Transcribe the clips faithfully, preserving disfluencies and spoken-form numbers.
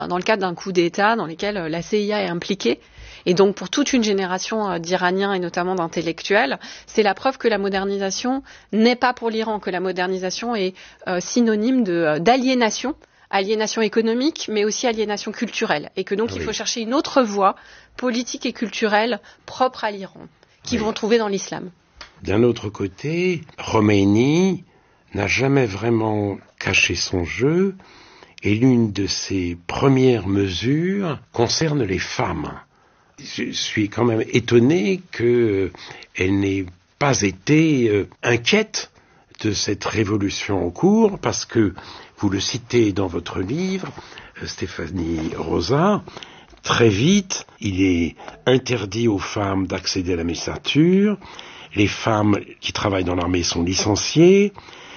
dans le cadre d'un coup d'État dans lequel la C I A est impliquée. Et donc pour toute une génération d'Iraniens et notamment d'intellectuels, c'est la preuve que la modernisation n'est pas pour l'Iran, que la modernisation est euh, synonyme de, d'aliénation, aliénation économique, mais aussi aliénation culturelle. Et que donc oui. il faut chercher une autre voie politique et culturelle propre à l'Iran, qu'ils oui. vont trouver dans l'islam. D'un autre côté, Khomeini n'a jamais vraiment caché son jeu, et l'une de ses premières mesures concerne les femmes. Je suis quand même étonné qu'elle n'ait pas été euh, inquiète de cette révolution en cours, parce que, vous le citez dans votre livre, Stéphanie Rosa, très vite, il est interdit aux femmes d'accéder à la magistrature, les femmes qui travaillent dans l'armée sont licenciées,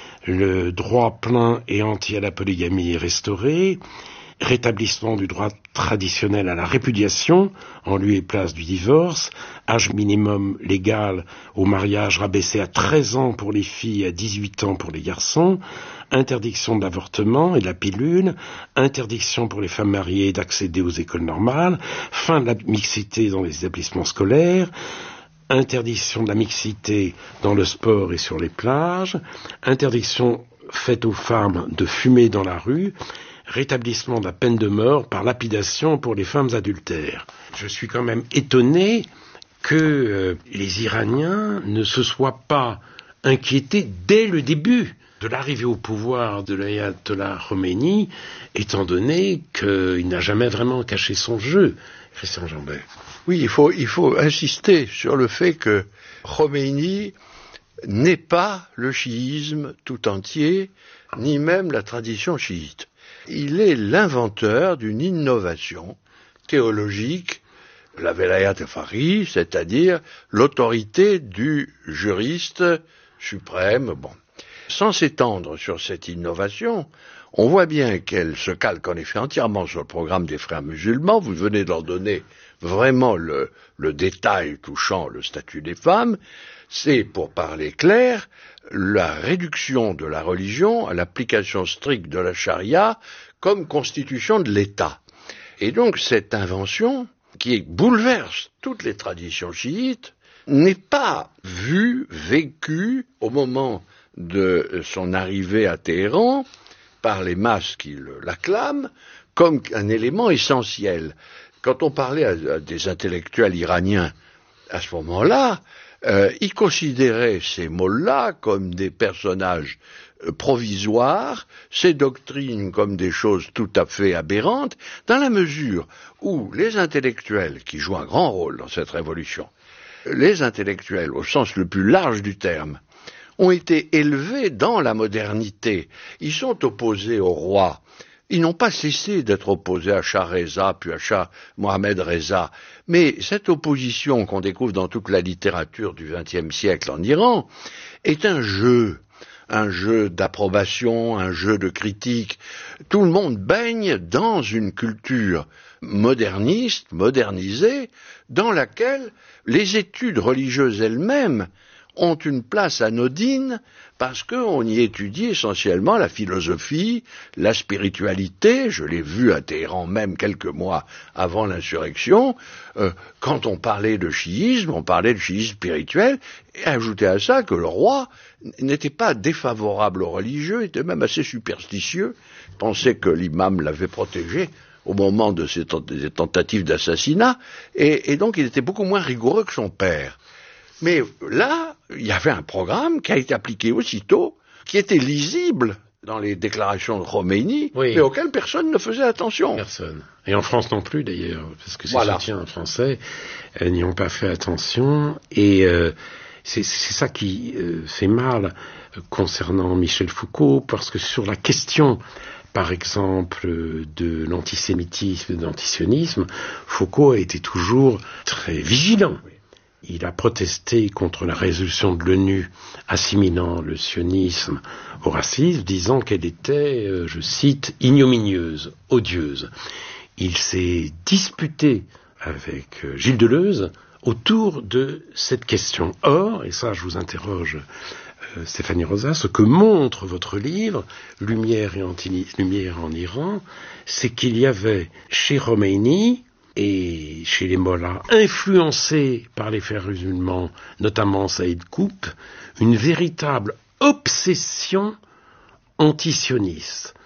le droit plein et entier à la polygamie est restauré, rétablissement du droit traditionnel à la répudiation, en lieu et place du divorce, âge minimum légal au mariage rabaissé à treize ans pour les filles et à dix-huit ans pour les garçons, interdiction de l'avortement et de la pilule, interdiction pour les femmes mariées d'accéder aux écoles normales, fin de la mixité dans les établissements scolaires, interdiction de la mixité dans le sport et sur les plages, interdiction faite aux femmes de fumer dans la rue, rétablissement de la peine de mort par lapidation pour les femmes adultères. Je suis quand même étonné que euh, les Iraniens ne se soient pas inquiétés dès le début de l'arrivée au pouvoir de l'ayatollah Khomeini, étant donné qu'il n'a jamais vraiment caché son jeu. Christian Jambet. Oui, il faut, il faut insister sur le fait que Khomeini n'est pas le chiisme tout entier, ni même la tradition chiite. Il est l'inventeur d'une innovation théologique, la velayat faqih, c'est-à-dire l'autorité du juriste suprême. Bon. Sans s'étendre sur cette innovation, on voit bien qu'elle se calque en effet entièrement sur le programme des frères musulmans. Vous venez de leur donner vraiment le, le détail touchant le statut des femmes. C'est, pour parler clair, la réduction de la religion à l'application stricte de la charia comme constitution de l'État. Et donc cette invention, qui bouleverse toutes les traditions chiites, n'est pas vue, vécue au moment de son arrivée à Téhéran par les masses qui l'acclament comme un élément essentiel. Quand on parlait à, à des intellectuels iraniens à ce moment-là, euh, ils considéraient ces mollahs comme des personnages euh, provisoires, ces doctrines comme des choses tout à fait aberrantes, dans la mesure où les intellectuels, qui jouent un grand rôle dans cette révolution, les intellectuels au sens le plus large du terme, ont été élevés dans la modernité. Ils sont opposés au roi. Ils n'ont pas cessé d'être opposés à Shah Reza, puis à Shah Mohammed Reza. Mais cette opposition qu'on découvre dans toute la littérature du vingtième siècle en Iran est un jeu, un jeu d'approbation, un jeu de critique. Tout le monde baigne dans une culture moderniste, modernisée, dans laquelle les études religieuses elles-mêmes ont une place anodine parce qu'on y étudie essentiellement la philosophie, la spiritualité. Je l'ai vu à Téhéran même quelques mois avant l'insurrection. Euh, quand on parlait de chiisme, on parlait de chiisme spirituel, et ajouter à ça que le roi n'était pas défavorable aux religieux, était même assez superstitieux, pensait que l'imam l'avait protégé au moment de ces tentatives d'assassinat, et, et donc il était beaucoup moins rigoureux que son père. Mais là, il y avait un programme qui a été appliqué aussitôt, qui était lisible dans les déclarations de Khomeini, oui. mais auquel personne ne faisait attention. Personne. Et en France non plus d'ailleurs, parce que ses voilà. soutiens français euh, n'y ont pas fait attention. Et euh, c'est, c'est ça qui euh, fait mal euh, concernant Michel Foucault, parce que sur la question, par exemple, de l'antisémitisme et de l'antisionisme, Foucault a été toujours très vigilant. Oui. Il a protesté contre la résolution de l'ONU assimilant le sionisme au racisme, disant qu'elle était, euh, je cite, ignominieuse, odieuse. Il s'est disputé avec euh, Gilles Deleuze autour de cette question. Or, et ça je vous interroge euh, Stéphanie Rosa, ce que montre votre livre, Lumière et anti-lumière en Iran, c'est qu'il y avait chez Khomeini et chez les mollahs, influencés par les frères musulmans, notamment Saïd Qutb, une véritable obsession antisioniste.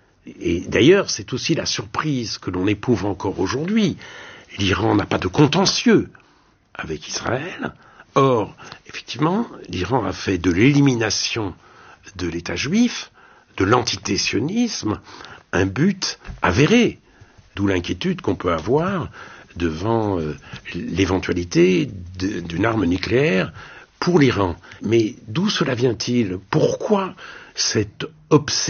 Et d'ailleurs, c'est aussi la surprise que l'on éprouve encore aujourd'hui. L'Iran n'a pas de contentieux avec Israël. Or, effectivement, l'Iran a fait de l'élimination de l'État juif, de l'antisionisme, un but avéré. D'où l'inquiétude qu'on peut avoir devant euh, l'éventualité de, d'une arme nucléaire pour l'Iran. Mais d'où cela vient-il ? Pourquoi cette obsession ?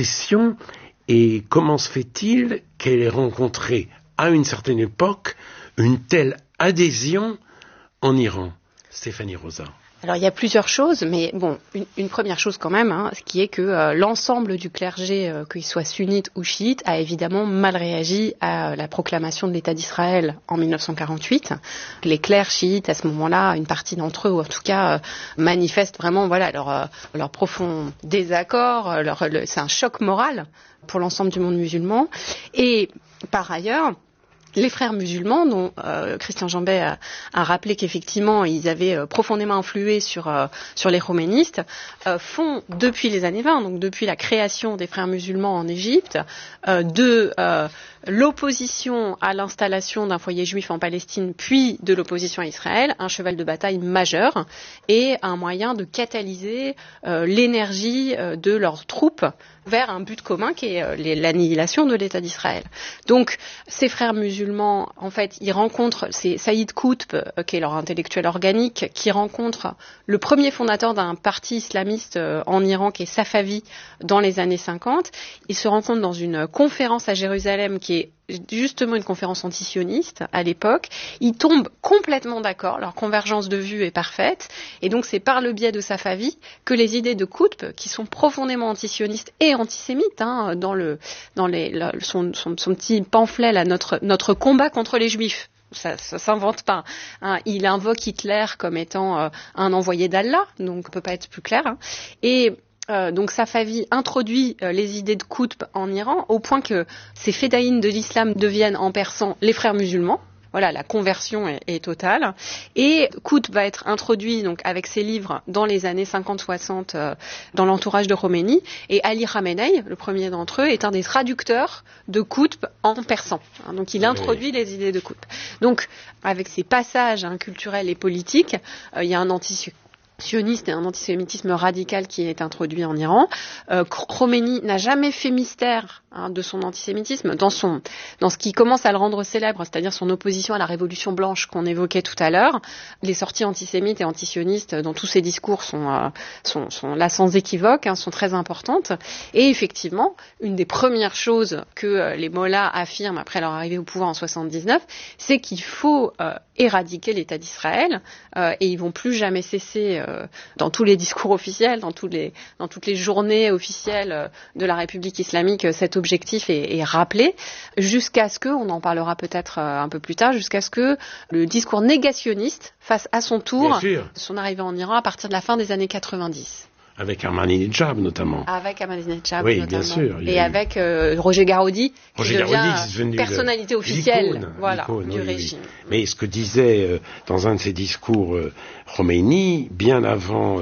Et comment se fait-il qu'elle ait rencontré, à une certaine époque, une telle adhésion en Iran ? Stéphanie Rosa. Alors il y a plusieurs choses, mais bon, une, une première chose quand même, hein, qui est que euh, l'ensemble du clergé, euh, qu'il soit sunnite ou chiite, a évidemment mal réagi à la proclamation de l'État d'Israël en mille neuf cent quarante-huit. Les clercs chiites, à ce moment-là, une partie d'entre eux, ou en tout cas, euh, manifestent vraiment, voilà, leur, euh, leur profond désaccord. Leur, le, c'est un choc moral pour l'ensemble du monde musulman. Et par ailleurs, les frères musulmans, dont euh, Christian Jambet a, a rappelé qu'effectivement ils avaient euh, profondément influé sur euh, sur les khoménistes, euh, font depuis les années vingt, donc depuis la création des frères musulmans en Égypte, euh, de euh, l'opposition à l'installation d'un foyer juif en Palestine, puis de l'opposition à Israël, un cheval de bataille majeur et un moyen de catalyser euh, l'énergie euh, de leurs troupes vers un but commun qui est euh, l'annihilation de l'État d'Israël. Donc, ces frères musulmans, en fait, ils rencontrent, c'est Saïd Qutb, euh, qui est leur intellectuel organique, qui rencontre le premier fondateur d'un parti islamiste euh, en Iran, qui est Safavi, dans les années cinquante. Ils se rencontrent dans une conférence à Jérusalem qui est justement une conférence antisioniste à l'époque. Ils tombent complètement d'accord, leur convergence de vues est parfaite, et donc c'est par le biais de Safavi que les idées de Qutb, qui sont profondément antisionistes et antisémites, hein, dans le dans les le, son, son, son petit pamphlet là, notre notre combat contre les Juifs. Ça, ça s'invente pas. Hein. Il invoque Hitler comme étant euh, un envoyé d'Allah, donc on peut pas être plus clair. Hein. Et Euh, donc Safavi introduit euh, les idées de Qutb en Iran au point que ces fédaïnes de l'islam deviennent en persan les frères musulmans. Voilà, la conversion est, est totale. Et Qutb va être introduit donc avec ses livres dans les années cinquante soixante euh, dans l'entourage de Khomeini. Et Ali Khamenei, le premier d'entre eux, est un des traducteurs de Qutb en persan. Hein, donc il introduit oui. les idées de Qutb. Donc avec ces passages hein, culturels et politiques, euh, il y a un anti sioniste et un antisémitisme radical qui est introduit en Iran. Euh, Khomeini n'a jamais fait mystère hein, de son antisémitisme dans son dans ce qui commence à le rendre célèbre, c'est-à-dire son opposition à la Révolution blanche qu'on évoquait tout à l'heure. Les sorties antisémites et antisionistes dans tous ses discours sont euh, sont, sont là sans équivoque, hein, sont très importantes. Et effectivement, une des premières choses que euh, les mollahs affirment après leur arrivée au pouvoir en soixante-dix-neuf, c'est qu'il faut euh, éradiquer l'État d'Israël euh, et ils vont plus jamais cesser euh, dans tous les discours officiels, dans, tous les, dans toutes les journées officielles de la République islamique, cet objectif est, est rappelé, jusqu'à ce que, on en parlera peut-être un peu plus tard, jusqu'à ce que le discours négationniste fasse à son tour son arrivée en Iran à partir de la fin des années quatre-vingt-dix. Avec Ahmadinejad notamment. Avec Ahmadinejad oui, notamment. Bien sûr. Et eu... avec euh, Roger Garaudy, Roger qui Garaudy, devient personnalité le... officielle l'icône, voilà, l'icône, du oui, régime. Oui. Mais ce que disait euh, dans un de ses discours euh, Khomeini, bien avant euh,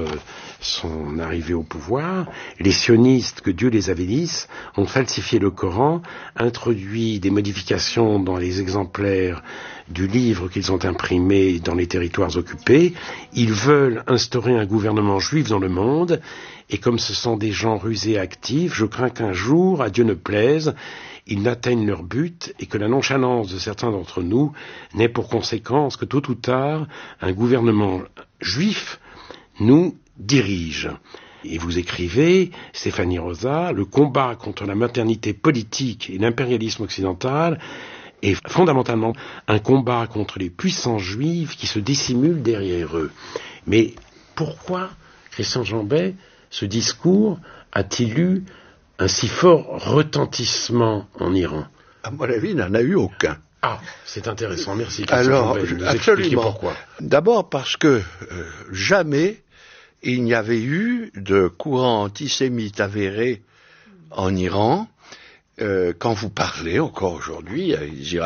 son arrivée au pouvoir, les sionistes, que Dieu les avénisse, ont falsifié le Coran, introduit des modifications dans les exemplaires du livre qu'ils ont imprimé dans les territoires occupés. Ils veulent instaurer un gouvernement juif dans le monde, et comme ce sont des gens rusés et actifs, je crains qu'un jour, à Dieu ne plaise, ils n'atteignent leur but et que la nonchalance de certains d'entre nous n'ait pour conséquence que tôt ou tard, un gouvernement juif nous dirige. Et vous écrivez, Stéphanie Rosa, le combat contre la modernité politique et l'impérialisme occidental est fondamentalement un combat contre les puissances juives qui se dissimulent derrière eux. Mais pourquoi, Christian Jambet, ce discours a-t-il eu un si fort retentissement en Iran ? À mon avis, il n'en a eu aucun. Ah, c'est intéressant, merci. Christian Alors, Jambet, vous absolument. Pourquoi. D'abord parce que euh, jamais il n'y avait eu de courant antisémite avéré en Iran. Euh, quand vous parlez encore aujourd'hui, les